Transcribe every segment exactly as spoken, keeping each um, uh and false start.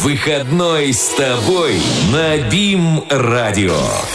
Выходной с тобой на БИМ-радио.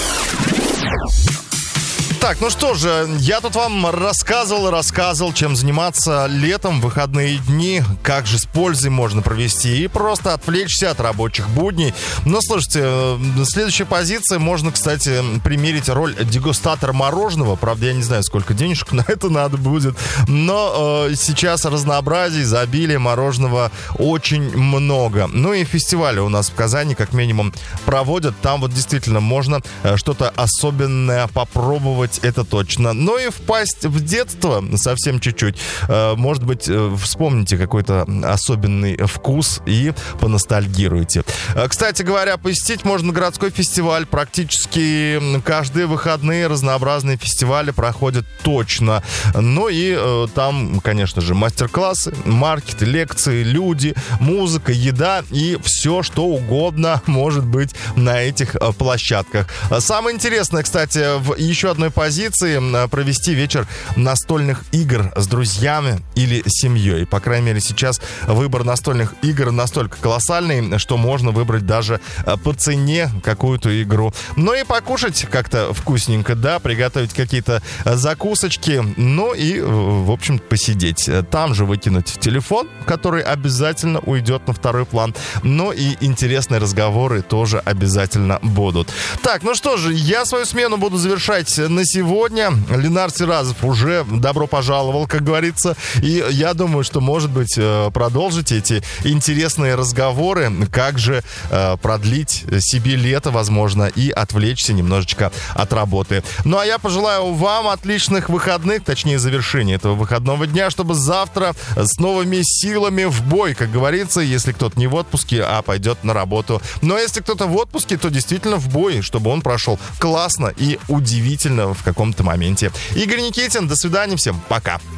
Так, ну что же, я тут вам рассказывал, рассказывал, чем заниматься летом, в выходные дни, как же с пользой можно провести и просто отвлечься от рабочих будней. Но, слушайте, следующая позиция, можно, кстати, примерить роль дегустатора мороженого. Правда, я не знаю, сколько денежек на это надо будет, но э, сейчас разнообразие, изобилие мороженого очень много. Ну и фестивали у нас в Казани, как минимум, проводят. Там вот действительно можно что-то особенное попробовать, это точно. Но и впасть в детство совсем чуть-чуть. Может быть, вспомните какой-то особенный вкус и поностальгируйте. Кстати говоря, посетить можно городской фестиваль. Практически каждые выходные разнообразные фестивали проходят точно. Ну и там, конечно же, мастер-классы, маркеты, лекции, люди, музыка, еда и все, что угодно может быть на этих площадках. Самое интересное, кстати, в еще одной позиции провести вечер настольных игр с друзьями или семьей. По крайней мере, сейчас выбор настольных игр настолько колоссальный, что можно выбрать даже по цене какую-то игру. Ну и покушать как-то вкусненько, да, приготовить какие-то закусочки, ну и, в общем, посидеть. Там же выкинуть телефон, который обязательно уйдет на второй план. Ну и интересные разговоры тоже обязательно будут. Так, ну что же, я свою смену буду завершать на сегодня. Ленар Сиразов уже добро пожаловал, как говорится. И я думаю, что, может быть, продолжите эти интересные разговоры, как же продлить себе лето, возможно, и отвлечься немножечко от работы. Ну, а я пожелаю вам отличных выходных, точнее, завершения этого выходного дня, чтобы завтра с новыми силами в бой, как говорится, если кто-то не в отпуске, а пойдет на работу. Но если кто-то в отпуске, то действительно в бой, чтобы он прошел классно и удивительно в каком-то моменте. Игорь Никитин, до свидания, всем пока.